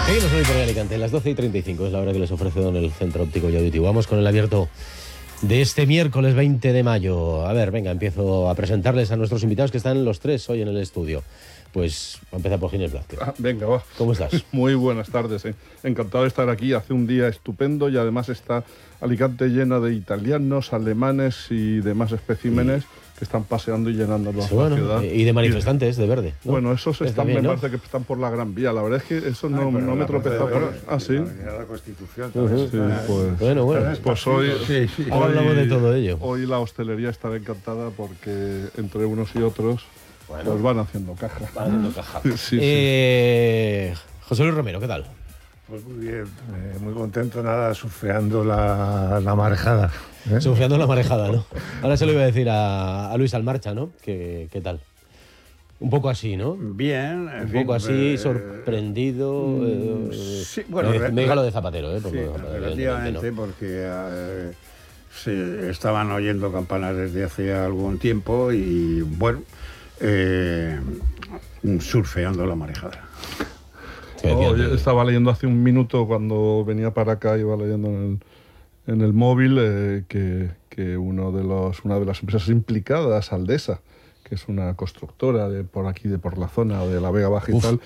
Seguimos hoy por Alicante, las 12:35 es la hora que les ofrece Don el Centro Óptico y Auditivo. Vamos con el abierto de este miércoles 20 de mayo. A ver, venga, empiezo a presentarles a nuestros invitados que están los tres hoy en el estudio. Pues voy a empezar por Ginés Blázquez. Venga, va. ¿Cómo estás? Muy buenas tardes. Encantado de estar aquí. Hace un día estupendo y además está Alicante llena de italianos, alemanes y demás especímenes que están paseando y llenando la ciudad. Y de manifestantes de verde, ¿no? Bueno, esos están, bien, me ¿no? parece que están por la Gran Vía. La verdad es que eso no me tropezó por... Ah, sí. La Constitución. Sí, pues... Bueno. Pues hoy... Ahora hablamos de todo ello. Hoy la hostelería estará encantada porque entre unos y otros pues van haciendo caja. Sí. José Luis Romero, ¿qué tal? Pues muy bien, muy contento, surfeando la marejada. Surfeando la marejada, ¿no? Ahora se lo iba a decir a Luis Almarcha, ¿no? ¿Qué tal? Un poco así, ¿no? Bien, Un poco así, sorprendido. Sí, bueno, me diga lo de Zapatero, ¿eh? Sí, relativamente, ¿no? Porque se estaban oyendo campanas desde hace algún tiempo y, bueno, surfeando la marejada. Yo estaba leyendo hace un minuto cuando venía para acá, iba leyendo en el móvil que una de las empresas implicadas, Aldesa, que es una constructora de por aquí, de por la zona de la Vega Baja y tal,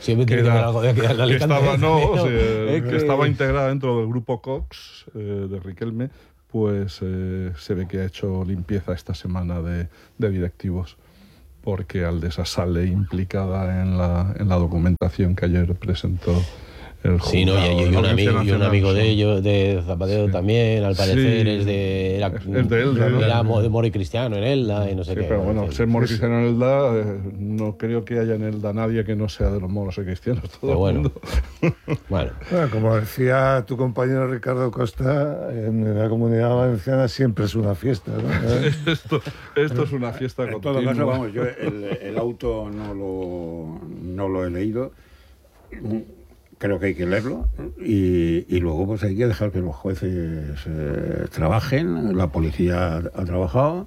que estaba integrada dentro del grupo Cox de Riquelme, pues se ve que ha hecho limpieza esta semana de directivos, porque Aldesa sale implicada en la documentación que ayer presentó el juzgado. Sí, no, y un amigo de ellos, de Zapatero también, al parecer es de Elda, ¿no? Era de Moro y Cristiano en Elda y no sé qué. Pero bueno, ser Moro y Cristiano en Elda, no creo que haya en Elda nadie que no sea de los moros y cristianos. Todo el mundo. Bueno, como decía tu compañero Ricardo Costa, en la Comunidad Valenciana siempre es una fiesta, ¿no? Esto es una fiesta continua. En todo caso, vamos, yo el auto no lo he leído. Creo que hay que leerlo y luego pues hay que dejar que los jueces trabajen. La policía ha trabajado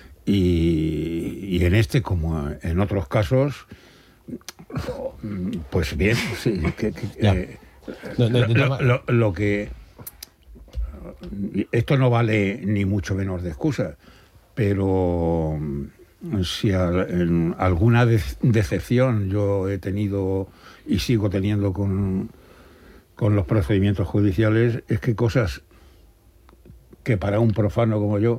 y en este, como en otros casos, pues bien, sí. Lo que... Esto no vale ni mucho menos de excusa, pero si en alguna decepción yo he tenido y sigo teniendo con los procedimientos judiciales, es que cosas que para un profano como yo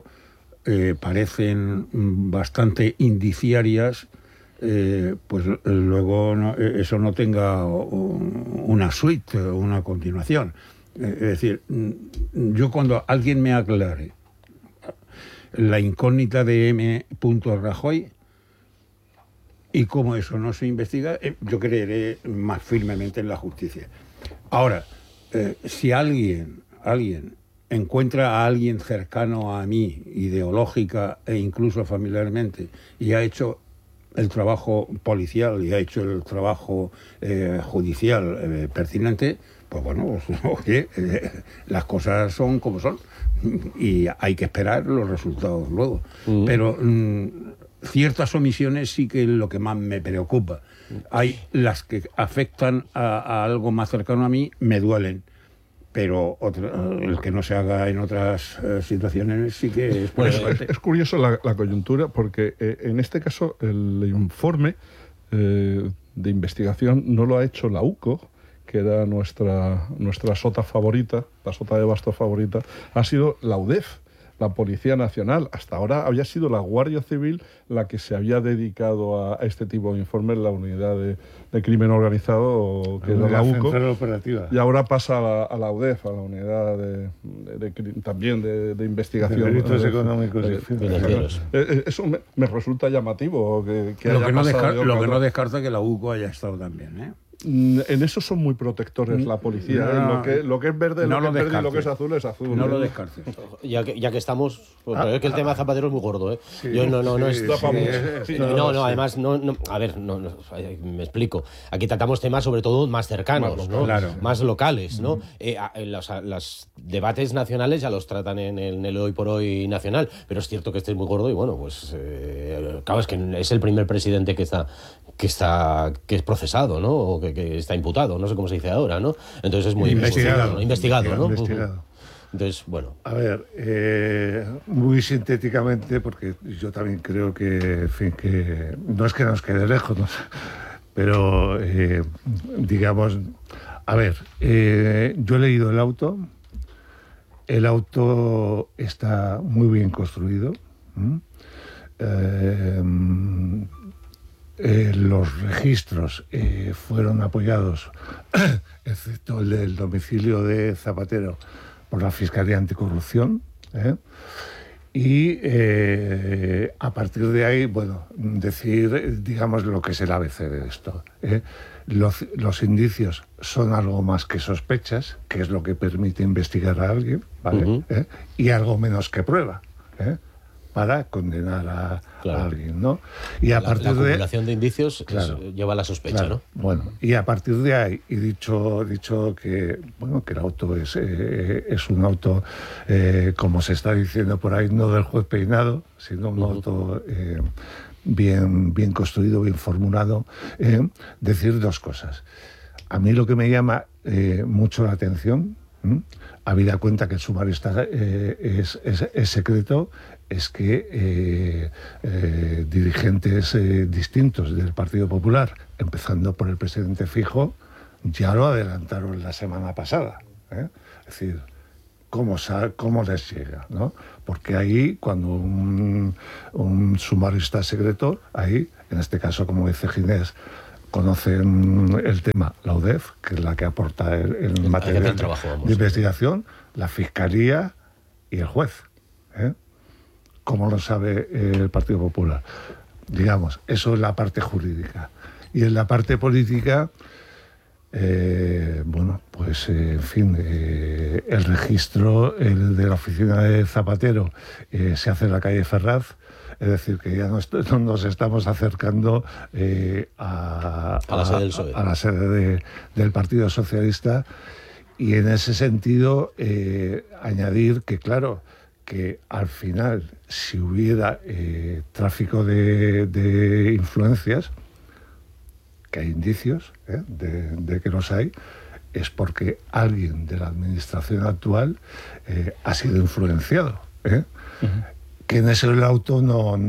parecen bastante indiciarias, pues luego eso no tenga una suite, una continuación. Es decir, yo cuando alguien me aclare la incógnita de M. Rajoy y cómo eso no se investiga, yo creeré más firmemente en la justicia. Ahora, si alguien encuentra a alguien cercano a mí, ideológica e incluso familiarmente, y ha hecho el trabajo policial y ha hecho el trabajo judicial pertinente, pues bueno, oye, las cosas son como son y hay que esperar los resultados luego. Pero ciertas omisiones sí que es lo que más me preocupa. Hay las que afectan a algo más cercano a mí, me duelen. Pero el que no se haga en otras situaciones sí que es... Es curioso la coyuntura, porque en este caso el informe de investigación no lo ha hecho la UCO, que era nuestra sota favorita, la sota de bastos favorita, ha sido la UDEF, la Policía Nacional. Hasta ahora había sido la Guardia Civil la que se había dedicado a este tipo de informes, la unidad de crimen organizado, que era la UCO, y ahora pasa a la UDEF, a la unidad también de investigación. De delitos económicos y financieros. Eso me resulta llamativo. Lo que no descarta que la UCO haya estado también, ¿eh? En eso son muy protectores la policía. Lo que es verde, no lo que es verde y lo que es azul es azul. No lo descartes. Ya que estamos... Pero es que el tema Zapatero es muy gordo, ¿eh? Sí, yo además, a ver, me explico. Aquí tratamos temas sobre todo más cercanos, ¿no? Claro. Más locales, ¿no? Los debates nacionales ya los tratan en el hoy por hoy nacional, pero es cierto que este es muy gordo y bueno, pues claro, es que es el primer presidente que es procesado, ¿no? O que que está imputado, no sé cómo se dice ahora, ¿no? Entonces es muy investigado, ¿no? Investigado, ¿no? Investigado. Entonces, bueno. A ver, muy sintéticamente, porque yo también creo que, en fin, que no es que nos quede lejos, ¿no? Pero, digamos, a ver, yo he leído el auto está muy bien construido. Los registros fueron apoyados, excepto el del domicilio de Zapatero, por la Fiscalía Anticorrupción. Y a partir de ahí, bueno, decir, digamos, lo que es el ABC de esto. Los indicios son algo más que sospechas, que es lo que permite investigar a alguien, ¿vale? Y algo menos que prueba, para condenar a alguien, ¿no? Y a partir la acumulación de indicios lleva a la sospecha, claro, ¿no? Bueno, y a partir de ahí, y dicho que, bueno, que el auto es un auto, como se está diciendo por ahí, no del juez Peinado, sino un auto bien construido, bien formulado, decir dos cosas. A mí lo que me llama mucho la atención, habida cuenta que el sumario es secreto, es que dirigentes distintos del Partido Popular, empezando por el presidente Fijo, ya lo adelantaron la semana pasada. Es decir, ¿cómo les llega, ¿no? Porque ahí, cuando un sumario está secreto, ahí, en este caso, como dice Ginés, conocen el tema la UDEF, que es la que aporta el material de investigación, la Fiscalía y el juez. Como lo sabe el Partido Popular. Digamos, eso es la parte jurídica. Y en la parte política, bueno, pues en fin, el registro, el de la oficina de Zapatero, se hace en la calle Ferraz. Es decir, que ya nos estamos acercando a la sede del PSOE. A la sede del Partido Socialista. Y en ese sentido, añadir que, claro, que al final, si hubiera tráfico de influencias, que hay indicios de que los hay, es porque alguien de la administración actual ha sido influenciado. Que en ese auto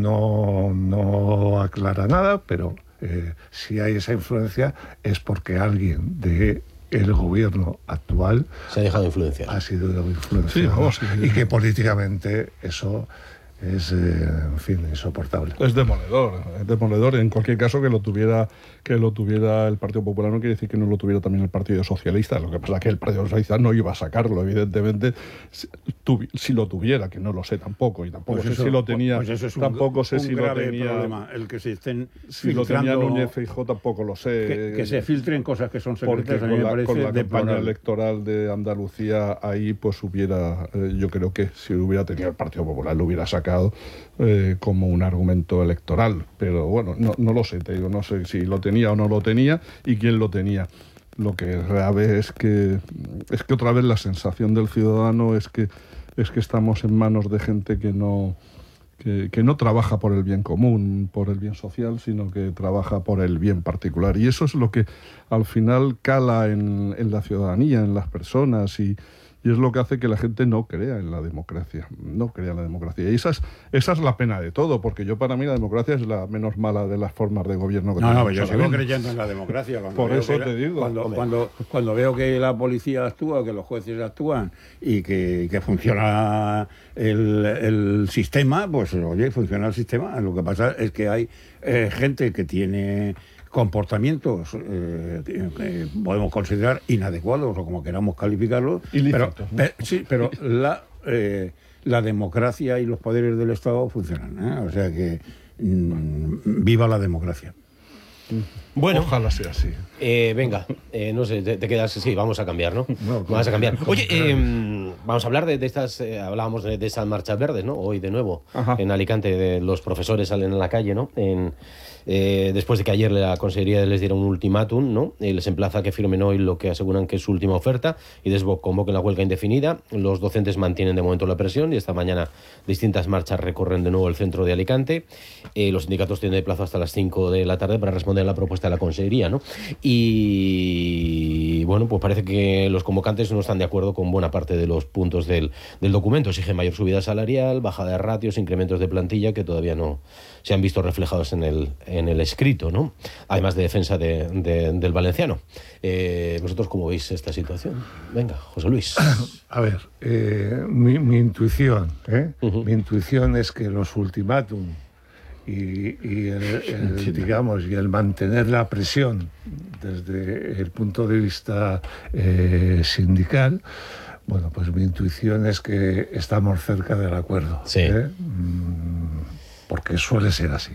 no aclara nada, pero si hay esa influencia es porque alguien de el gobierno actual se ha dejado influenciar. Ha sido influenciado. Sí, y que políticamente eso es, en fin, insoportable. Es demoledor. En cualquier caso, que lo tuviera el Partido Popular no quiere decir que no lo tuviera también el Partido Socialista. Lo que pasa es que el Partido Socialista no iba a sacarlo, evidentemente, si lo tuviera, que no lo sé tampoco, y tampoco sé si lo tenía. Pues eso es tampoco sé si lo tenía. Problema, el que se estén si lo tenía Núñez Feijóo, tampoco lo sé. Que se filtren cosas que son secretas, porque con la campaña electoral de Andalucía, ahí pues hubiera, yo creo que si hubiera tenido el Partido Popular, lo hubiera sacado como un argumento electoral, pero bueno, no lo sé, te digo, no sé si lo tenía o no lo tenía y quién lo tenía. Lo que es grave es que otra vez la sensación del ciudadano es que estamos en manos de gente que no trabaja por el bien común, por el bien social, sino que trabaja por el bien particular. Y eso es lo que al final cala en la ciudadanía, en las personas, y es lo que hace que la gente no crea en la democracia. Y esa es la pena de todo, porque para mí la democracia es la menos mala de las formas de gobierno que tenemos. No, yo sigo creyendo en la democracia. Por eso te digo. Cuando veo que la policía actúa, que los jueces actúan y que funciona el sistema, pues oye, funciona el sistema. Lo que pasa es que hay gente que tiene comportamientos que podemos considerar inadecuados o como queramos calificarlos, pero la democracia y los poderes del Estado funcionan, o sea que viva la democracia. Bueno, ojalá sea así. Venga, no sé, te quedas. Sí, vamos a cambiar, ¿no? Vamos a cambiar. Oye, vamos a hablar de estas. Hablábamos de esas marchas verdes, ¿no? Hoy de nuevo. Ajá. En Alicante, los profesores salen a la calle, ¿no? Después de que ayer la Consellería les diera un ultimátum, ¿no? Les emplaza a que firmen hoy lo que aseguran que es su última oferta y convoquen la huelga indefinida. Los docentes mantienen de momento la presión y esta mañana distintas marchas recorren de nuevo el centro de Alicante. Los sindicatos tienen de plazo hasta las 5 de la tarde para responder a la propuesta a la consejería, ¿no? Y bueno, pues parece que los convocantes no están de acuerdo con buena parte de los puntos del documento. Exigen mayor subida salarial, bajada de ratios, incrementos de plantilla que todavía no se han visto reflejados en el escrito, ¿no? Además de defensa del valenciano. ¿Vosotros cómo veis esta situación? Venga, José Luis. A ver, mi intuición, mi intuición es que los ultimátum y el mantener la presión desde el punto de vista sindical, bueno, pues mi intuición es que estamos cerca del acuerdo. Sí. Porque suele ser así.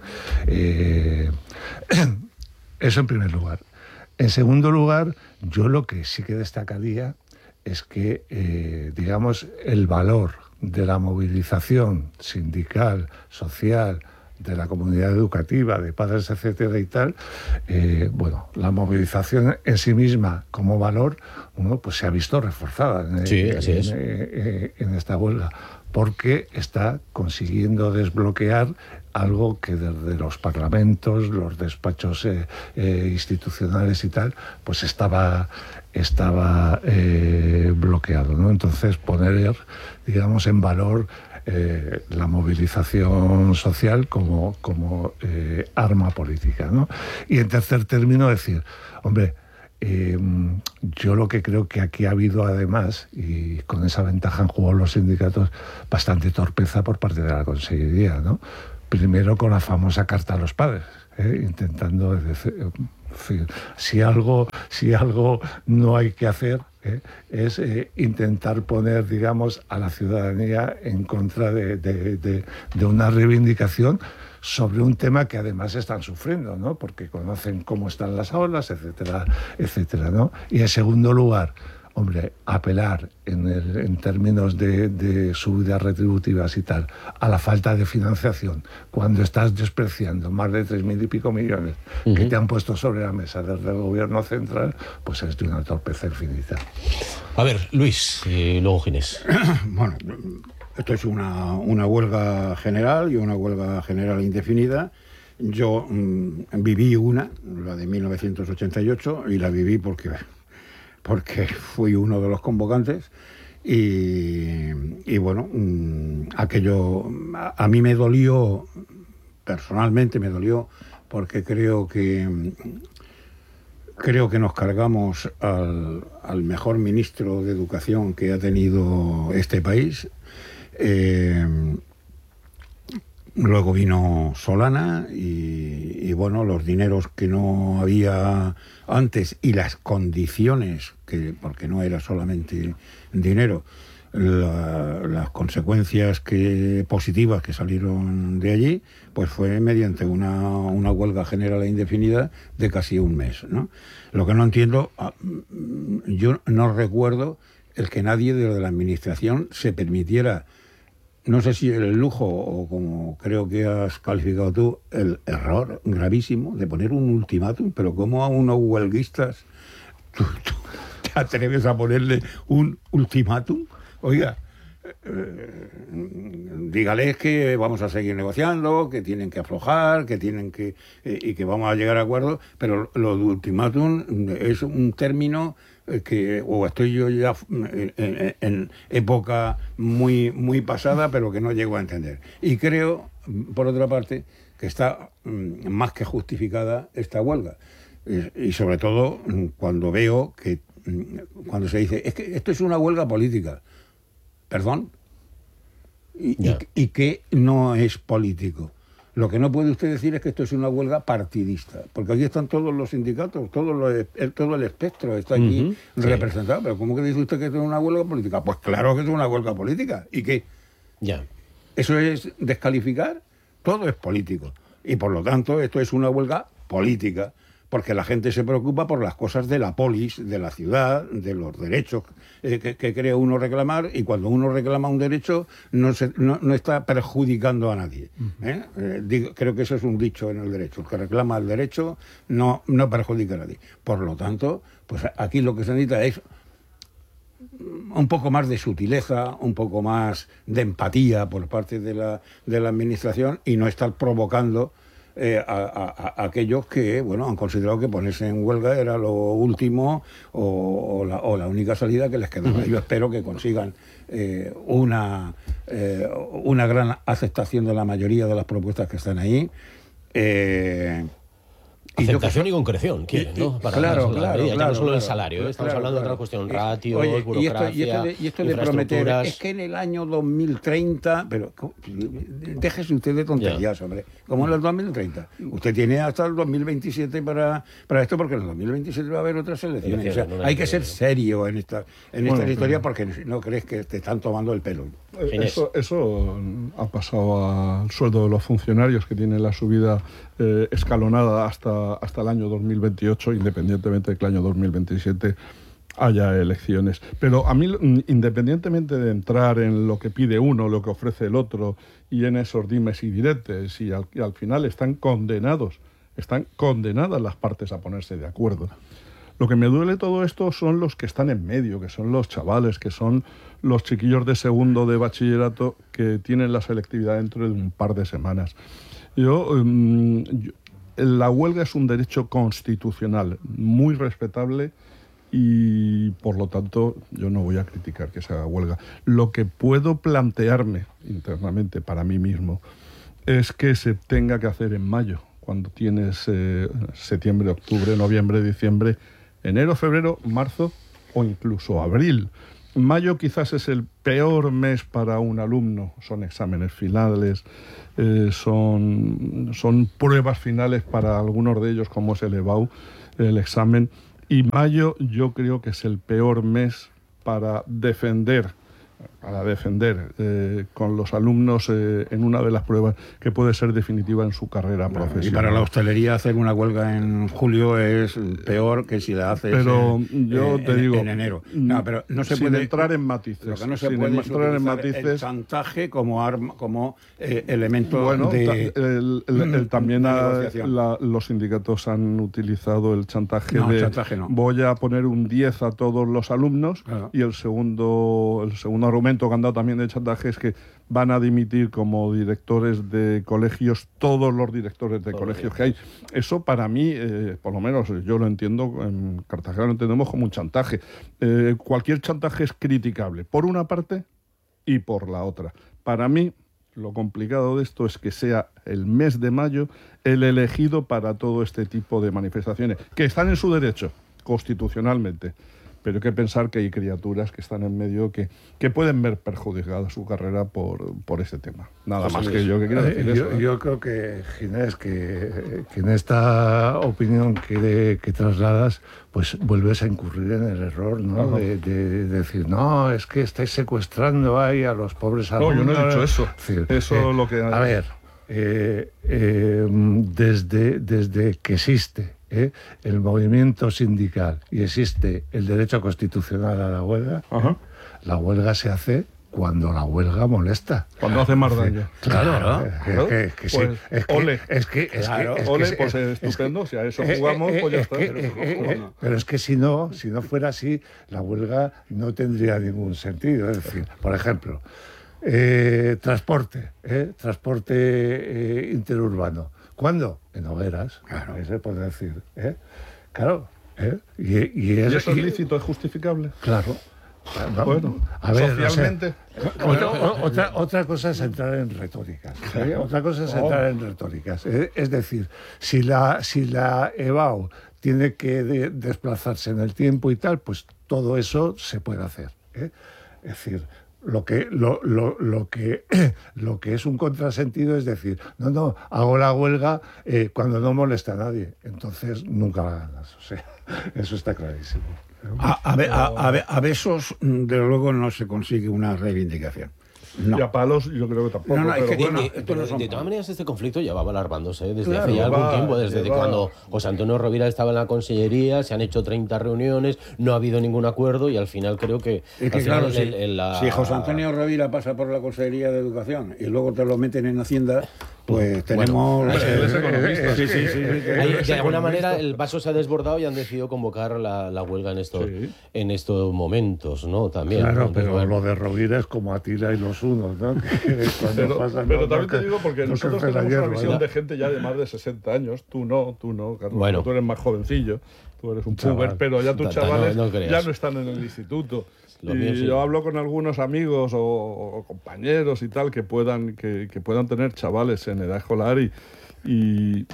Eso en primer lugar. En segundo lugar, yo lo que sí que destacaría es que, digamos, el valor de la movilización sindical, social, de la comunidad educativa, de padres, etcétera y tal, bueno, la movilización en sí misma como valor, bueno, pues se ha visto reforzada en esta huelga, porque está consiguiendo desbloquear algo que desde los parlamentos, los despachos institucionales y tal, pues estaba bloqueado, ¿no? Entonces poner, digamos, en valor la movilización social como arma política, ¿no? Y en tercer término decir, hombre, yo lo que creo que aquí ha habido además, y con esa ventaja han jugado los sindicatos, bastante torpeza por parte de la Consellería, ¿no? Primero con la famosa carta a los padres, intentando decir, si algo no hay que hacer, es intentar poner, digamos, a la ciudadanía en contra de una reivindicación sobre un tema que además están sufriendo, ¿no? Porque conocen cómo están las aulas, etcétera, etcétera, ¿no? Y en segundo lugar, hombre, apelar en términos de subidas retributivas y tal, a la falta de financiación, cuando estás despreciando más de 3.000 y pico millones que te han puesto sobre la mesa desde el gobierno central, pues es de una torpeza infinita. A ver, Luis, y luego Ginés. Bueno, esto es una huelga general y una huelga general indefinida. Yo viví la de 1988, y la viví porque fui uno de los convocantes y bueno, aquello a mí me dolió, personalmente me dolió, porque creo que nos cargamos al mejor ministro de Educación que ha tenido este país. Luego vino Solana y bueno, los dineros que no había antes y las condiciones, porque no era solamente dinero, las consecuencias positivas que salieron de allí, pues fue mediante una huelga general e indefinida de casi un mes, ¿no? Lo que no entiendo, yo no recuerdo el que nadie de la administración se permitiera, no sé si el lujo o como creo que has calificado tú, el error gravísimo de poner un ultimátum, pero ¿cómo a unos huelguistas tú te atreves a ponerle un ultimátum? Oiga, dígales que vamos a seguir negociando, que tienen que aflojar, que tienen que y que vamos a llegar a acuerdos, pero lo de ultimátum es un término que o estoy yo ya en época muy, muy pasada, pero que no llego a entender. Y creo, por otra parte, que está más que justificada esta huelga. Y sobre todo cuando veo que, cuando se dice, es que esto es una huelga política. ¿Perdón? ¿Y qué no es político? Lo que no puede usted decir es que esto es una huelga partidista, porque aquí están todos los sindicatos, todo el espectro está aquí representado. Pero ¿cómo que dice usted que esto es una huelga política? Pues claro que es una huelga política. ¿Y qué? ¿Eso es descalificar? Todo es político. Y por lo tanto, esto es una huelga política, porque la gente se preocupa por las cosas de la polis, de la ciudad, de los derechos que cree uno reclamar, y cuando uno reclama un derecho no está perjudicando a nadie. Creo que eso es un dicho en el derecho: el que reclama el derecho no perjudica a nadie. Por lo tanto, pues aquí lo que se necesita es un poco más de sutileza, un poco más de empatía por parte de la administración, y no estar provocando a aquellos que, bueno, han considerado que ponerse en huelga era lo último o la única salida que les quedaba. Yo espero que consigan una gran aceptación de la mayoría de las propuestas que están ahí. Aceptación y concreción, quieren, ¿no? Para claro, ya no solo el salario, estamos hablando de otra cuestión, ratios, burocracia, y esto de prometer, es que en el año 2030, pero déjese usted de tonterías, hombre, ¿cómo en el 2030? Usted tiene hasta el 2027 para esto, porque en el 2027 va a haber otras elecciones. O sea, hay que ser serio en esta historia, porque no crees que te están tomando el pelo. Eso ha pasado al sueldo de los funcionarios, que tienen la subida escalonada hasta el año 2028, independientemente de que el año 2027 haya elecciones. Pero a mí, independientemente de entrar en lo que pide uno, lo que ofrece el otro, y en esos dimes y diretes, y al final están condenadas las partes a ponerse de acuerdo. Lo que me duele todo esto son los que están en medio, que son los chavales, que son los chiquillos de segundo de bachillerato que tienen la selectividad dentro de un par de semanas. La huelga es un derecho constitucional muy respetable y, por lo tanto, yo no voy a criticar que se haga huelga. Lo que puedo plantearme internamente para mí mismo es que se tenga que hacer en mayo, cuando tienes septiembre, octubre, noviembre, diciembre, enero, febrero, marzo o incluso abril. Mayo quizás es el peor mes para un alumno. Son exámenes finales, son pruebas finales para algunos de ellos, como es el EBAU, el examen. Y mayo yo creo que es el peor mes para defender con los alumnos en una de las pruebas que puede ser definitiva en su carrera profesional. Y para la hostelería hacer una huelga en julio es peor que si la haces en enero. No, pero no se puede entrar en matices. Lo que no se puede es utilizar el chantaje como elemento también negociación. Los sindicatos han utilizado el chantaje no. Voy a poner un 10 a todos los alumnos, claro. Y el segundo argumento que han dado también de chantaje es que van a dimitir como directores de colegios todos los directores de colegios que hay. Eso para mí, por lo menos yo lo entiendo, en Cartagena lo entendemos como un chantaje. Cualquier chantaje es criticable, por una parte y por la otra. Para mí, lo complicado de esto es que sea el mes de mayo el elegido para todo este tipo de manifestaciones, que están en su derecho, constitucionalmente. Pero hay que pensar que hay criaturas que están en medio que pueden ver perjudicada su carrera por ese tema. Nada más que yo que quiero decir eso. Yo creo que, Ginés, que en esta opinión que trasladas, pues vuelves a incurrir en el error, ¿no? De decir, no, es que estáis secuestrando ahí a los pobres alumnos. No, yo no he dicho eso. Eso lo que... A ver, desde que existe el movimiento sindical y existe el derecho constitucional a la huelga, la huelga se hace cuando la huelga molesta. Cuando hace más daño. Claro. Pues estupendo, si a eso jugamos, pues ya está. Pero es que si no fuera así, la huelga no tendría ningún sentido. Es decir, por ejemplo, transporte interurbano. ¿Cuándo? En hogueras, claro. Se puede decir. Claro. ¿Y eso es lícito, es justificable? Claro. Bueno, a ver, socialmente... Otra cosa es entrar en retóricas. Otra cosa es entrar en retóricas. Es decir, si la EBAU tiene que desplazarse en el tiempo y tal, pues todo eso se puede hacer. Es decir... Lo que es un contrasentido es decir, no, hago la huelga cuando no molesta a nadie. Entonces nunca la ganas. O sea, eso está clarísimo. A besos, desde luego, no se consigue una reivindicación. No. Y a palos yo creo que tampoco. De todas maneras, este conflicto ya va alarmándose desde hace ya algún tiempo, desde cuando José Antonio Rovira estaba en la consellería, se han hecho 30 reuniones, no ha habido ningún acuerdo y al final creo que... Si José Antonio Rovira pasa por la Consellería de Educación y luego te lo meten en Hacienda, Pues tenemos... Él es economista. Sí. De alguna manera el vaso se ha desbordado y han decidido convocar la huelga en estos momentos, ¿no? También. Claro, ¿no? Entonces, pero lo de Rovira es como Atila y los unos, ¿no? Pero también te digo, porque nosotros tenemos una visión de gente ya de más de 60 años. Tú no, Carlos. Bueno. Tú eres más jovencillo. Tú eres un Chaval. puber, pero ya tus chavales no ya no están en el instituto. Lo mío sí. Yo hablo con algunos amigos o compañeros y tal que puedan tener chavales en edad escolar y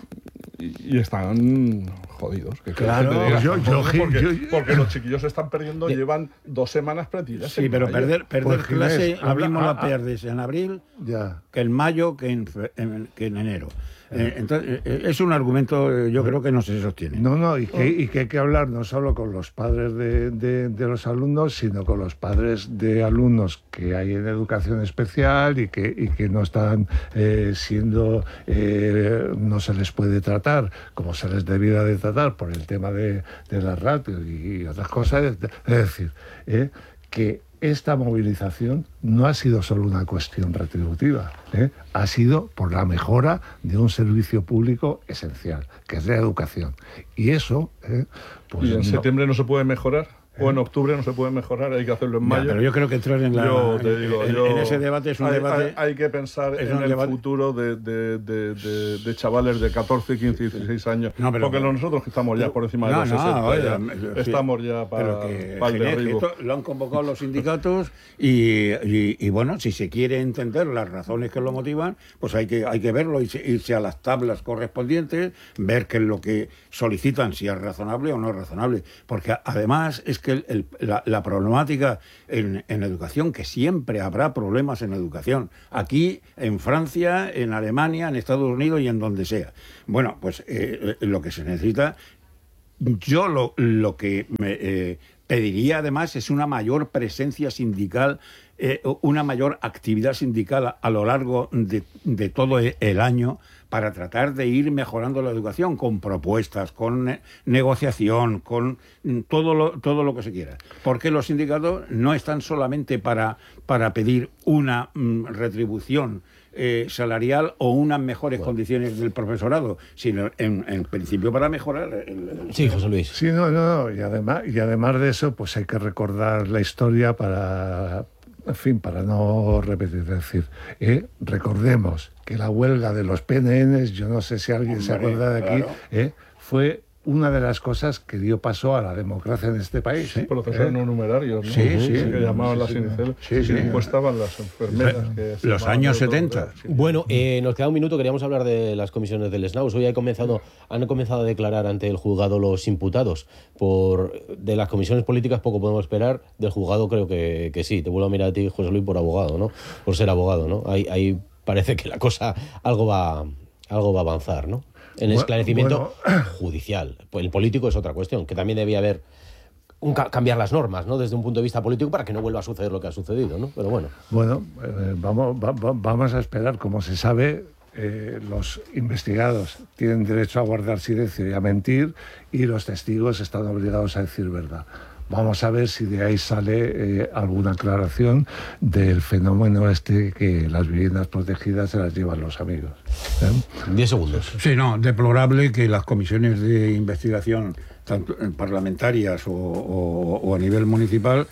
están jodidos. Claro, porque los chiquillos se están perdiendo, llevan 2 semanas prácticas. Sí, pero perder Pues, clase, Ginés, lo mismo la pierdes en abril Ya. que en mayo que en enero. Entonces, es un argumento, yo creo que no se sostiene. No, y que hay que hablar no solo con los padres de los alumnos, sino con los padres de alumnos que hay en educación especial y que no están siendo, no se les puede tratar como se les debiera de tratar por el tema de las ratios y otras cosas. Es decir, que esta movilización no ha sido solo una cuestión retributiva, ha sido por la mejora de un servicio público esencial, que es la educación. Y eso... pues ¿Y en septiembre no se puede mejorar? O en octubre no se puede mejorar, hay que hacerlo en mayo. Pero yo creo que entrar en en ese debate es un debate... Hay que pensar en el futuro de chavales de 14, 15, 16 años. No, porque nosotros que estamos ya por encima de los 60, estamos ya para el derribo. Lo han convocado los sindicatos y bueno, si se quiere entender las razones que lo motivan, pues hay que verlo, irse a las tablas correspondientes, ver qué es lo que solicitan, si es razonable o no es razonable. Porque además es que la problemática en educación, que siempre habrá problemas en educación, aquí, en Francia, en Alemania, en Estados Unidos y en donde sea. Bueno, pues lo que se necesita, yo lo que me pediría además es una mayor presencia sindical, una mayor actividad sindical a lo largo de todo el año, para tratar de ir mejorando la educación con propuestas, con negociación, con todo lo que se quiera. Porque los sindicatos no están solamente para pedir una retribución salarial o unas mejores condiciones del profesorado, sino en principio para mejorar Sí, José Luis. Sí, no. Y además de eso, pues hay que recordar la historia para no repetir. Es decir, recordemos que la huelga de los PNNs, yo no sé si alguien se acuerda de aquí, claro, fue una de las cosas que dio paso a la democracia en este país. Procesos no numerarios, ¿no? Sí. Que llamaban las iniciales. Sí. Encuestaban las enfermeras. Los años 70. Bueno, nos queda un minuto. Queríamos hablar de las comisiones del SNAUS. Hoy han comenzado a declarar ante el juzgado los imputados. De las comisiones políticas poco podemos esperar. Del juzgado creo que sí. Te vuelvo a mirar a ti, José Luis, por abogado, ¿no? Por ser abogado, ¿no? Ahí parece que la cosa algo va a avanzar, ¿no? En el esclarecimiento judicial. Pues el político es otra cuestión, que también debía haber cambiar las normas, ¿no? Desde un punto de vista político, para que no vuelva a suceder lo que ha sucedido, ¿no? Pero bueno. Bueno, vamos a esperar. Como se sabe, los investigados tienen derecho a guardar silencio y a mentir, y los testigos están obligados a decir verdad. Vamos a ver si de ahí sale alguna aclaración del fenómeno que las viviendas protegidas se las llevan los amigos. 10 segundos. Sí, deplorable que las comisiones de investigación, tanto parlamentarias o a nivel municipal,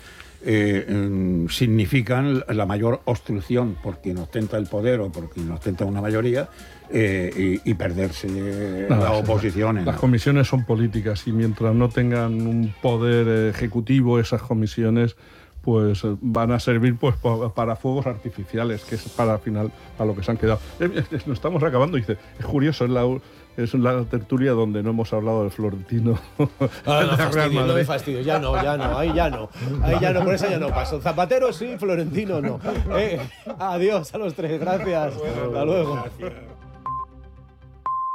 significan la mayor obstrucción por quien ostenta el poder o por quien ostenta una mayoría, y perderse la oposición. Las comisiones son políticas, y mientras no tengan un poder ejecutivo, esas comisiones pues van a servir pues para fuegos artificiales, que es para lo que se han quedado. Nos estamos acabando, dice, es curioso, es la tertulia donde no hemos hablado del Florentino. No me fastidio, ya no, ahí ya no, por eso ya no paso. Zapatero sí, Florentino no. Adiós a los tres, gracias. Hasta luego. Gracias.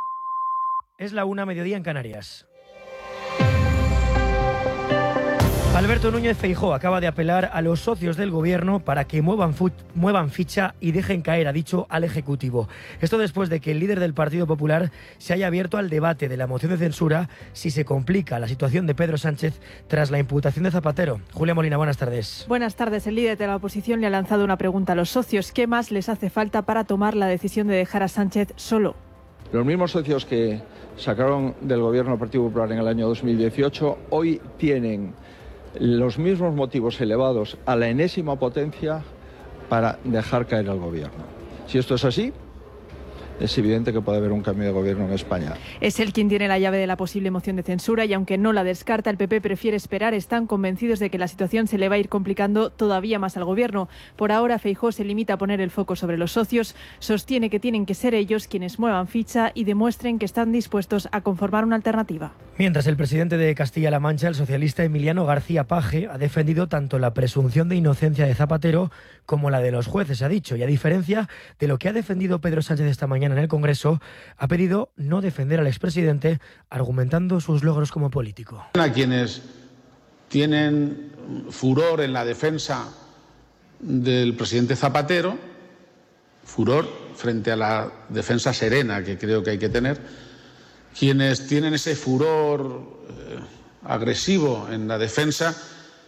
Es la 1:00 en Canarias. Alberto Núñez Feijóo acaba de apelar a los socios del gobierno para que muevan ficha y dejen caer, ha dicho, al Ejecutivo. Esto después de que el líder del Partido Popular se haya abierto al debate de la moción de censura si se complica la situación de Pedro Sánchez tras la imputación de Zapatero. Julia Molina, buenas tardes. Buenas tardes. El líder de la oposición le ha lanzado una pregunta a los socios. ¿Qué más les hace falta para tomar la decisión de dejar a Sánchez solo? Los mismos socios que sacaron del gobierno del Partido Popular en el año 2018 hoy tienen los mismos motivos elevados a la enésima potencia para dejar caer al gobierno. Si esto es así, es evidente que puede haber un cambio de gobierno en España. Es él quien tiene la llave de la posible moción de censura y aunque no la descarta, el PP prefiere esperar. Están convencidos de que la situación se le va a ir complicando todavía más al gobierno. Por ahora, Feijóo se limita a poner el foco sobre los socios. Sostiene que tienen que ser ellos quienes muevan ficha y demuestren que están dispuestos a conformar una alternativa. Mientras el presidente de Castilla-La Mancha, el socialista Emiliano García Paje, ha defendido tanto la presunción de inocencia de Zapatero como la de los jueces, ha dicho, y a diferencia de lo que ha defendido Pedro Sánchez esta mañana en el Congreso, ha pedido no defender al expresidente, argumentando sus logros como político. A quienes tienen furor en la defensa del presidente Zapatero, furor frente a la defensa serena que creo que hay que tener, quienes tienen ese furor agresivo en la defensa,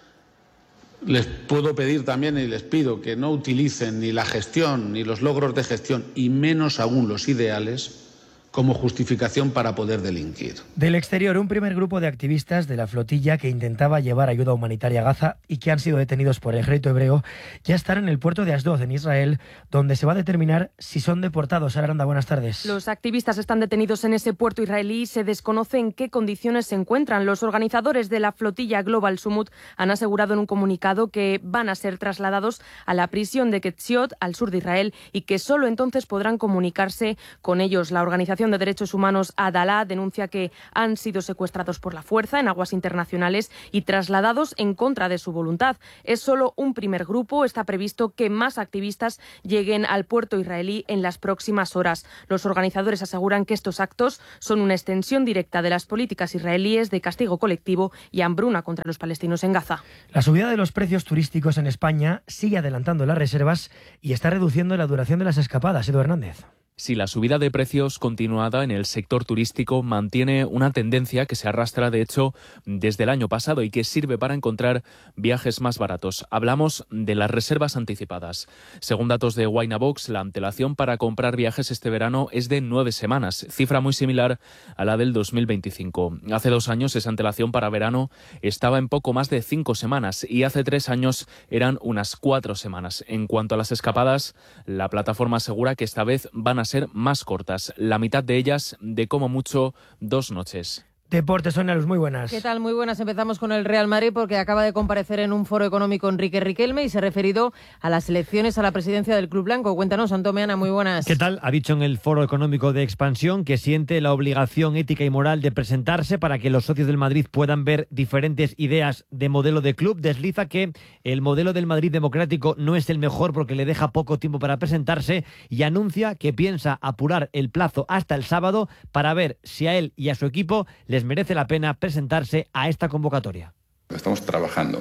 les puedo pedir también y les pido que no utilicen ni la gestión ni los logros de gestión y menos aún los ideales como justificación para poder delinquir. Del exterior, un primer grupo de activistas de la flotilla que intentaba llevar ayuda humanitaria a Gaza y que han sido detenidos por el ejército hebreo ya están en el puerto de Asdod, en Israel, donde se va a determinar si son deportados. Sara Aranda, buenas tardes. Los activistas están detenidos en ese puerto israelí y se desconoce en qué condiciones se encuentran. Los organizadores de la flotilla Global Summit han asegurado en un comunicado que van a ser trasladados a la prisión de Ketziot, al sur de Israel, y que solo entonces podrán comunicarse con ellos. La organización de derechos humanos Adalá denuncia que han sido secuestrados por la fuerza en aguas internacionales y trasladados en contra de su voluntad. Es solo un primer grupo. Está previsto que más activistas lleguen al puerto israelí en las próximas horas. Los organizadores aseguran que estos actos son una extensión directa de las políticas israelíes de castigo colectivo y hambruna contra los palestinos en Gaza. La subida de los precios turísticos en España sigue adelantando las reservas y está reduciendo la duración de las escapadas. Edu Hernández. Si la subida de precios continuada en el sector turístico mantiene una tendencia que se arrastra, de hecho, desde el año pasado y que sirve para encontrar viajes más baratos. Hablamos de las reservas anticipadas. Según datos de Winabox, la antelación para comprar viajes este verano es de 9 semanas, cifra muy similar a la del 2025. Hace 2 años esa antelación para verano estaba en poco más de 5 semanas y hace 3 años eran unas 4 semanas. En cuanto a las escapadas, la plataforma asegura que esta vez van a ser más cortas, la mitad de ellas de como mucho 2 noches. Deportes, Sonia Luz, muy buenas. ¿Qué tal? Muy buenas. Empezamos con el Real Madrid porque acaba de comparecer en un foro económico Enrique Riquelme y se ha referido a las elecciones a la presidencia del Club Blanco. Cuéntanos, Antón Meana, muy buenas. ¿Qué tal? Ha dicho en el foro económico de expansión que siente la obligación ética y moral de presentarse para que los socios del Madrid puedan ver diferentes ideas de modelo de club. Desliza que el modelo del Madrid democrático no es el mejor porque le deja poco tiempo para presentarse y anuncia que piensa apurar el plazo hasta el sábado para ver si a él y a su equipo les merece la pena presentarse a esta convocatoria. Estamos trabajando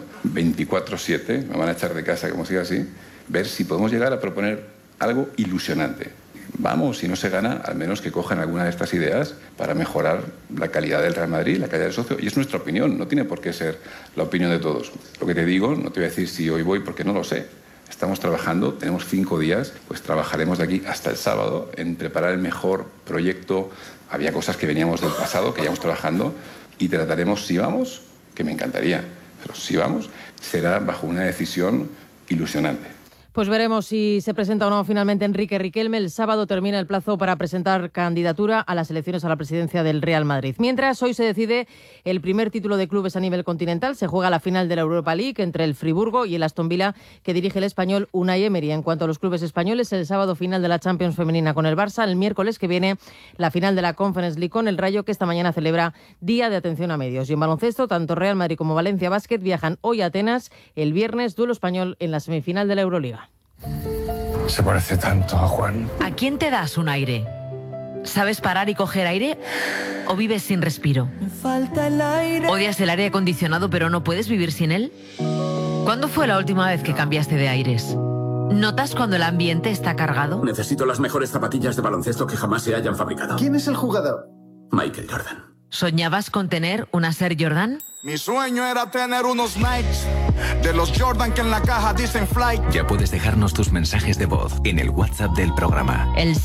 24/7, me van a echar de casa como siga así, ver si podemos llegar a proponer algo ilusionante. Vamos, si no se gana, al menos que cojan alguna de estas ideas para mejorar la calidad del Real Madrid, la calidad del socio, y es nuestra opinión, no tiene por qué ser la opinión de todos. Lo que te digo, no te voy a decir si hoy voy porque no lo sé. Estamos trabajando, tenemos 5 días, pues trabajaremos de aquí hasta el sábado en preparar el mejor proyecto. Había cosas que veníamos del pasado, que íbamos trabajando, y trataremos, si vamos, que me encantaría, pero si vamos, será bajo una decisión ilusionante. Pues veremos si se presenta o no finalmente Enrique Riquelme. El sábado termina el plazo para presentar candidatura a las elecciones a la presidencia del Real Madrid. Mientras, hoy se decide el primer título de clubes a nivel continental. Se juega la final de la Europa League entre el Friburgo y el Aston Villa, que dirige el español Unai Emery. En cuanto a los clubes españoles, el sábado final de la Champions femenina con el Barça. El miércoles que viene la final de la Conference League con el Rayo, que esta mañana celebra Día de Atención a Medios. Y en baloncesto, tanto Real Madrid como Valencia Basket viajan hoy a Atenas. El viernes, duelo español en la semifinal de la Euroliga. Se parece tanto a Juan. ¿A quién te das un aire? ¿Sabes parar y coger aire? ¿O vives sin respiro? ¿Odias el aire acondicionado pero no puedes vivir sin él? ¿Cuándo fue la última vez que cambiaste de aires? ¿Notas cuando el ambiente está cargado? Necesito las mejores zapatillas de baloncesto que jamás se hayan fabricado. ¿Quién es el jugador? Michael Jordan. ¿Soñabas con tener unas Air Jordan? Mi sueño era tener unos Nikes de los Jordan que en la caja dicen Fly. Ya puedes dejarnos tus mensajes de voz en el WhatsApp del programa. El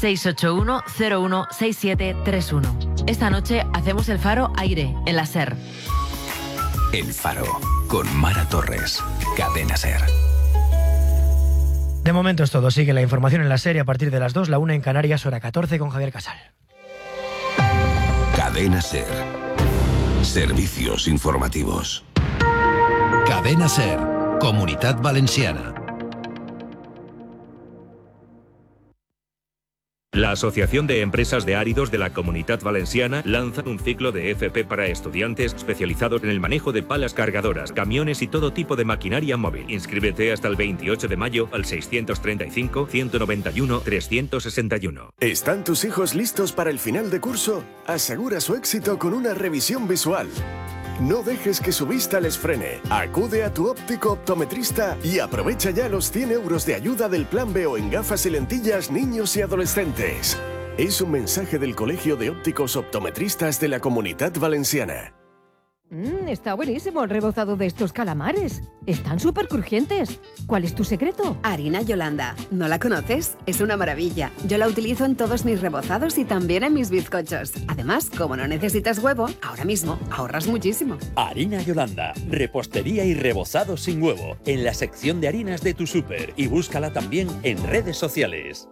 681-016731. Esta noche hacemos el Faro Aire en la SER. El Faro, con Mara Torres. Cadena SER. De momento es todo. Sigue la información en la serie a partir de las 2, la 1 en Canarias, hora 14 con Javier Casal. Cadena SER. Servicios informativos. Cadena SER. Comunitat Valenciana. La Asociación de Empresas de Áridos de la Comunitat Valenciana lanza un ciclo de FP para estudiantes especializados en el manejo de palas cargadoras, camiones y todo tipo de maquinaria móvil. Inscríbete hasta el 28 de mayo al 635-191-361. ¿Están tus hijos listos para el final de curso? Asegura su éxito con una revisión visual. No dejes que su vista les frene. Acude a tu óptico optometrista y aprovecha ya los 100 euros de ayuda del Plan B o en gafas y lentillas niños y adolescentes. Es un mensaje del Colegio de Ópticos Optometristas de la Comunitat Valenciana. Está buenísimo el rebozado de estos calamares. Están súper crujientes. ¿Cuál es tu secreto? Harina Yolanda. ¿No la conoces? Es una maravilla. Yo la utilizo en todos mis rebozados y también en mis bizcochos. Además, como no necesitas huevo, ahora mismo ahorras muchísimo. Harina Yolanda. Repostería y rebozado sin huevo. En la sección de harinas de tu súper. Y búscala también en redes sociales.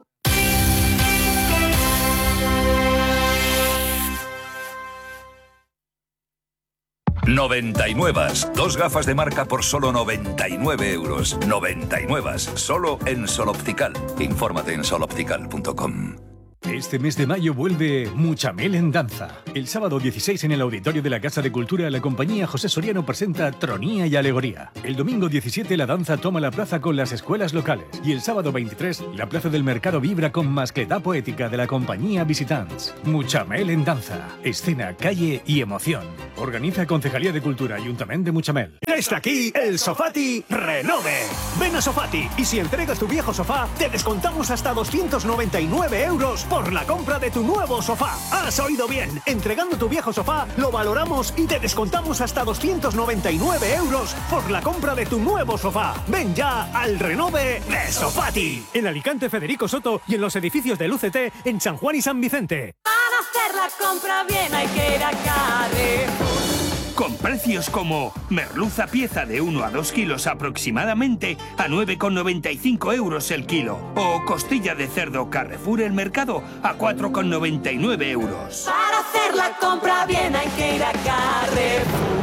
99. 2 gafas de marca por solo 99 euros. 99. Solo en Sol Optical. Infórmate en soloptical.com. Este mes de mayo vuelve Muchamel en danza. El sábado 16 en el auditorio de la Casa de Cultura, la compañía José Soriano presenta Tronía y Alegoría. El domingo 17 la danza toma la plaza con las escuelas locales. Y el sábado 23 la plaza del mercado vibra con mascletá poética de la compañía Visitants. Muchamel en danza. Escena, calle y emoción. Organiza Concejalía de Cultura, Ayuntamiento de Muchamel. Está aquí el Sofati Renove. Ven a Sofati y si entregas tu viejo sofá, te descontamos hasta 299 euros por la compra de tu nuevo sofá. Has oído bien. Entregando tu viejo sofá, lo valoramos y te descontamos hasta 299 euros por la compra de tu nuevo sofá. Ven ya al Renove de Sofati. En Alicante, Federico Soto y en los edificios del UCT en San Juan y San Vicente. Para hacer la compra bien hay que ir a Carrefour. Con precios como merluza pieza de 1 a 2 kilos aproximadamente a 9,95 euros el kilo. O costilla de cerdo Carrefour El Mercado a 4,99 euros. Para hacer la compra bien hay que ir a Carrefour.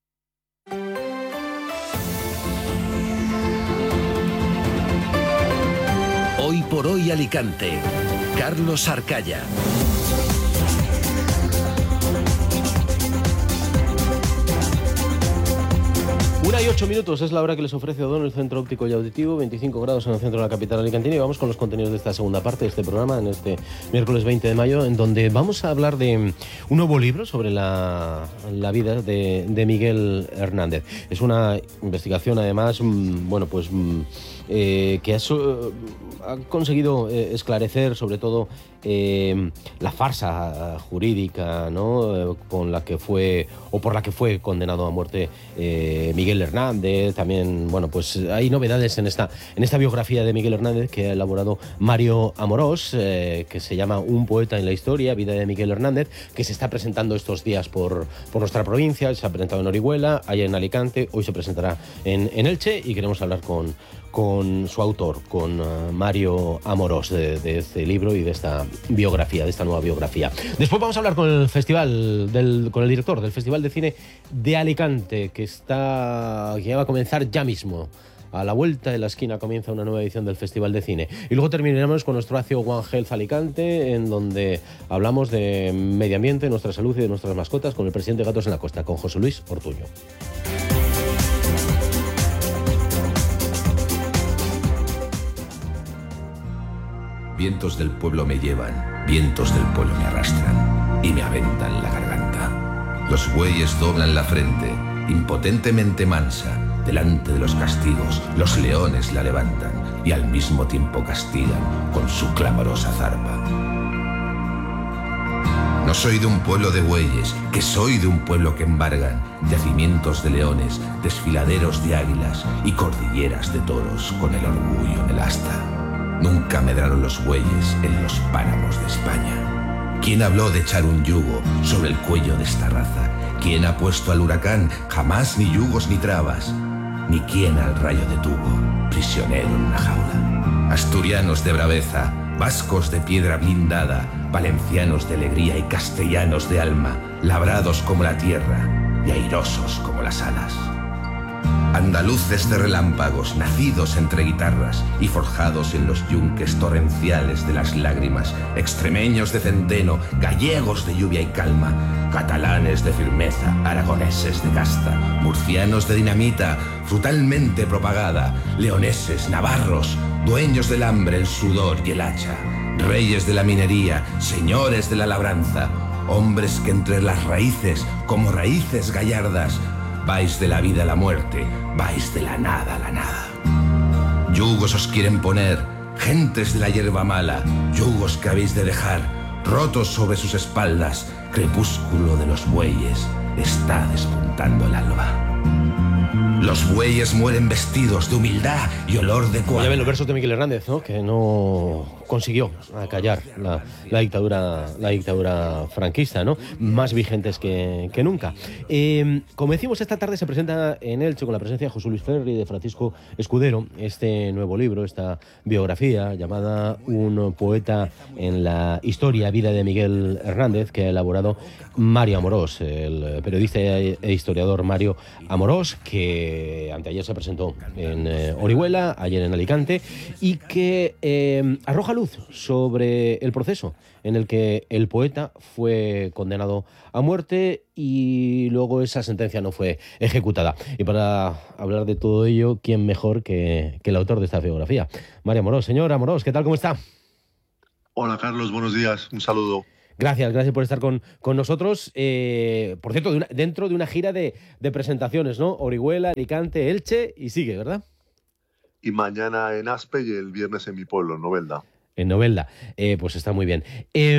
Hoy por hoy Alicante. Carlos Arcaya. 1:08 es la hora que les ofrece Odón, el centro óptico y auditivo, 25 grados en el centro de la capital alicantina, y vamos con los contenidos de esta segunda parte de este programa, en este miércoles 20 de mayo, en donde vamos a hablar de un nuevo libro sobre la vida de Miguel Hernández. Es una investigación, además, que ha conseguido esclarecer sobre todo la farsa jurídica, ¿no?, con la que fue o por la que fue condenado a muerte Miguel Hernández. También, hay novedades en esta biografía de Miguel Hernández que ha elaborado Mario Amorós, que se llama Un poeta en la historia, vida de Miguel Hernández, que se está presentando estos días por nuestra provincia. Se ha presentado en Orihuela, allá en Alicante, hoy se presentará en Elche, y queremos hablar con su autor, con Mario Amorós, de este libro y de esta biografía, de esta nueva biografía. Después vamos a hablar con el con el director del Festival de Cine de Alicante, que va a comenzar ya mismo. A la vuelta de la esquina comienza una nueva edición del Festival de Cine. Y luego terminaremos con nuestro Acio One Health Alicante, en donde hablamos de medio ambiente, nuestra salud y de nuestras mascotas, con el presidente de Gatos en la Costa, con José Luis Ortuño. Vientos del pueblo me llevan, vientos del pueblo me arrastran y me aventan la garganta. Los bueyes doblan la frente, impotentemente mansa, delante de los castigos. Los leones la levantan y al mismo tiempo castigan con su clamorosa zarpa. No soy de un pueblo de bueyes, que soy de un pueblo que embargan yacimientos de leones, desfiladeros de águilas y cordilleras de toros con el orgullo en el asta. Nunca medraron los bueyes en los páramos de España. ¿Quién habló de echar un yugo sobre el cuello de esta raza? ¿Quién ha puesto al huracán? Jamás ni yugos ni trabas. Ni quién al rayo detuvo, prisionero en una jaula. Asturianos de braveza, vascos de piedra blindada, valencianos de alegría y castellanos de alma, labrados como la tierra y airosos como las alas. Andaluces de relámpagos, nacidos entre guitarras y forjados en los yunques torrenciales de las lágrimas, extremeños de centeno, gallegos de lluvia y calma, catalanes de firmeza, aragoneses de casta, murcianos de dinamita, frutalmente propagada, leoneses, navarros, dueños del hambre, el sudor y el hacha, reyes de la minería, señores de la labranza, hombres que entre las raíces, como raíces gallardas, vais de la vida a la muerte, vais de la nada a la nada. Yugos os quieren poner, gentes de la hierba mala, yugos que habéis de dejar, rotos sobre sus espaldas, crepúsculo de los bueyes, está despuntando el alba. Los bueyes mueren vestidos de humildad y olor de cuadra. Ya ven los versos de Miguel Hernández, ¿no? Que no consiguió acallar la dictadura franquista, ¿no? Más vigentes que nunca. Como decimos, esta tarde se presenta en Elche, con la presencia de José Luis Ferri y de Francisco Escudero, este nuevo libro, esta biografía llamada Un poeta en la historia, vida de Miguel Hernández, que ha elaborado Mario Amorós, el periodista e historiador Mario Amorós, que anteayer se presentó en Orihuela, ayer en Alicante, y que arroja luz sobre el proceso en el que el poeta fue condenado a muerte y luego esa sentencia no fue ejecutada. Y para hablar de todo ello, ¿quién mejor que el autor de esta biografía? Mario Amorós. Señor Amorós, ¿qué tal? ¿Cómo está? Hola, Carlos. Buenos días. Un saludo. Gracias por estar con nosotros. Por cierto, dentro de una gira de presentaciones, ¿no? Orihuela, Alicante, Elche y sigue, ¿verdad? Y mañana en Aspe y el viernes en mi pueblo, en Novelda. En Novelda, pues está muy bien.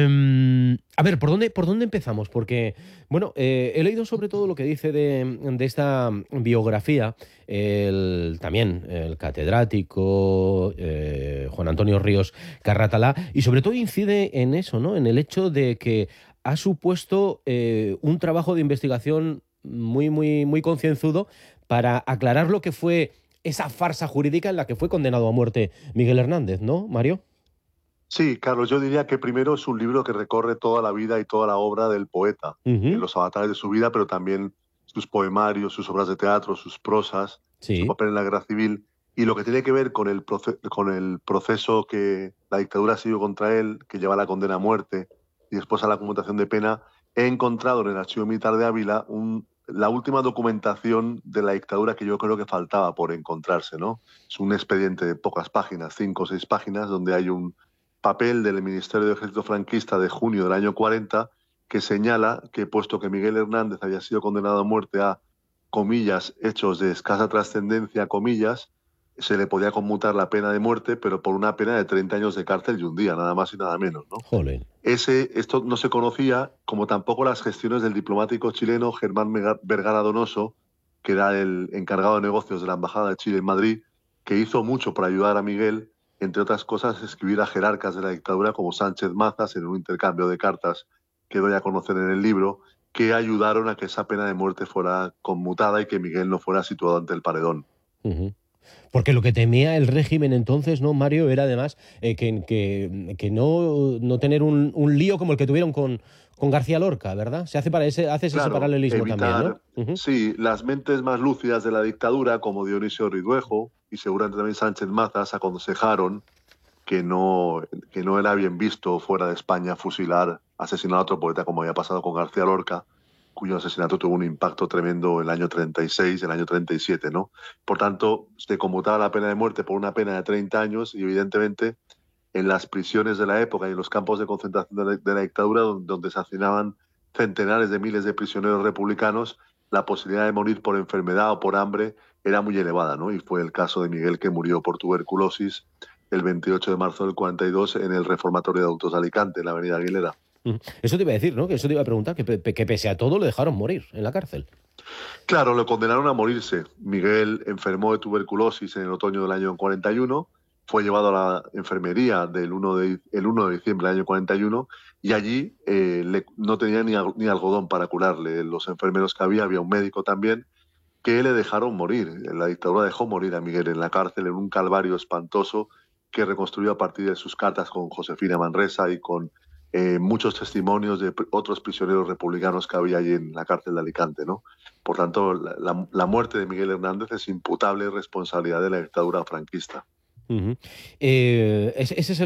A ver, ¿por dónde empezamos? Porque, bueno, he leído sobre todo lo que dice de esta biografía también el catedrático Juan Antonio Ríos Carratalá, y sobre todo incide en eso, ¿no? En el hecho de que ha supuesto un trabajo de investigación muy concienzudo para aclarar lo que fue esa farsa jurídica en la que fue condenado a muerte Miguel Hernández, ¿no, Mario? Sí, Carlos, yo diría que primero es un libro que recorre toda la vida y toda la obra del poeta, los avatares de su vida, pero también sus poemarios, sus obras de teatro, sus prosas, su papel en la guerra civil, y lo que tiene que ver con el proceso que la dictadura ha seguido contra él, que lleva a la condena a muerte y después a la conmutación de pena. He encontrado en el Archivo Militar de Ávila la última documentación de la dictadura que yo creo que faltaba por encontrarse, ¿no? Es un expediente de pocas páginas, 5 o 6 páginas, donde hay un papel del Ministerio de Ejército franquista de junio del año 40 que señala que, puesto que Miguel Hernández había sido condenado a muerte a, comillas, hechos de escasa trascendencia, comillas, se le podía conmutar la pena de muerte, pero por una pena de 30 años de cárcel y un día, nada más y nada menos, ¿no? Joder. Esto no se conocía, como tampoco las gestiones del diplomático chileno Germán Vergara Donoso, que era el encargado de negocios de la Embajada de Chile en Madrid, que hizo mucho para ayudar a Miguel, entre otras cosas, escribir a jerarcas de la dictadura como Sánchez Mazas en un intercambio de cartas que doy a conocer en el libro, que ayudaron a que esa pena de muerte fuera conmutada y que Miguel no fuera situado ante el paredón. Porque lo que temía el régimen entonces, ¿no, Mario? Era además que no tener un lío como el que tuvieron con García Lorca, ¿verdad? Hace ese paralelismo también, ¿no? Sí, las mentes más lúcidas de la dictadura, como Dionisio Ridruejo y seguramente también Sánchez Mazas, aconsejaron que no era bien visto fuera de España fusilar, asesinar a otro poeta como había pasado con García Lorca, cuyo asesinato tuvo un impacto tremendo el año 36, el año 37, ¿no? Por tanto, se conmutaba la pena de muerte por una pena de 30 años y, evidentemente, en las prisiones de la época y en los campos de concentración de la dictadura, donde se hacinaban centenares de miles de prisioneros republicanos, la posibilidad de morir por enfermedad o por hambre era muy elevada, ¿no? Y fue el caso de Miguel, que murió por tuberculosis el 28 de marzo del 42 en el Reformatorio de Adultos de Alicante, en la avenida Aguilera. Eso te iba a decir, ¿no? Que eso te iba a preguntar, que pese a todo le dejaron morir en la cárcel. Claro, lo condenaron a morirse. Miguel enfermó de tuberculosis en el otoño del año 41, fue llevado a la enfermería el 1 de diciembre del año 41 y allí no tenía ni algodón para curarle. Los enfermeros que había un médico también, que le dejaron morir. La dictadura dejó morir a Miguel en la cárcel en un calvario espantoso que reconstruyó a partir de sus cartas con Josefina Manresa y con muchos testimonios de otros prisioneros republicanos que había allí en la cárcel de Alicante, ¿no? Por tanto, la muerte de Miguel Hernández es imputable responsabilidad de la dictadura franquista. Ese es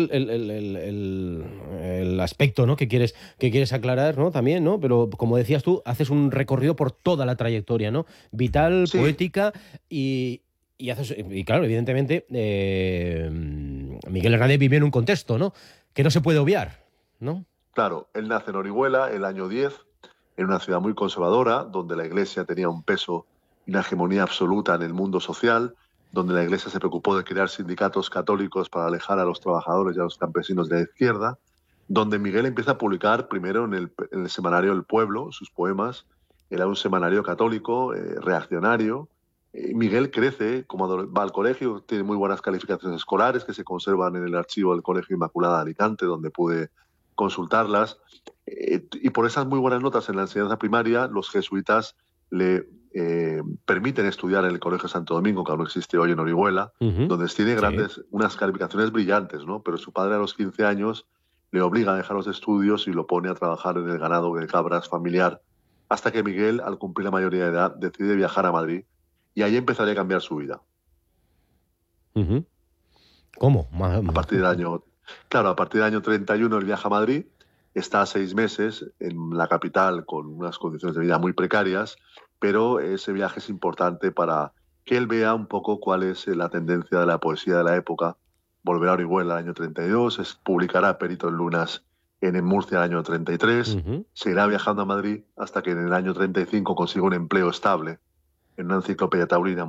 el aspecto, ¿no? que quieres aclarar, ¿no? También, ¿no? Pero como decías tú, haces un recorrido por toda la trayectoria, ¿no? Vital, sí. Poética y claro, evidentemente Miguel Hernández vive en un contexto, ¿no? Que no se puede obviar, ¿no? Claro, él nace en Orihuela el año 10, en una ciudad muy conservadora, donde la Iglesia tenía un peso y una hegemonía absoluta en el mundo social, donde la Iglesia se preocupó de crear sindicatos católicos para alejar a los trabajadores y a los campesinos de la izquierda, donde Miguel empieza a publicar primero en el semanario El Pueblo sus poemas. Era un semanario católico, reaccionario. Miguel crece, va al colegio, tiene muy buenas calificaciones escolares que se conservan en el archivo del Colegio Inmaculada de Alicante, donde pude consultarlas. Y por esas muy buenas notas en la enseñanza primaria, los jesuitas le permiten estudiar en el Colegio Santo Domingo, que aún existe hoy en Orihuela, donde tiene unas calificaciones brillantes, ¿no? Pero su padre a los 15 años le obliga a dejar los estudios y lo pone a trabajar en el ganado de cabras familiar, hasta que Miguel, al cumplir la mayoría de edad, decide viajar a Madrid y ahí empezaría a cambiar su vida. ¿Cómo? A partir del año 31 él viaja a Madrid, está 6 meses en la capital con unas condiciones de vida muy precarias, pero ese viaje es importante para que él vea un poco cuál es la tendencia de la poesía de la época. Volverá a Orihuela el año 32, publicará Perito en Lunas en Murcia el año 33, seguirá viajando a Madrid hasta que en el año 35 consigue un empleo estable en una enciclopedia taurina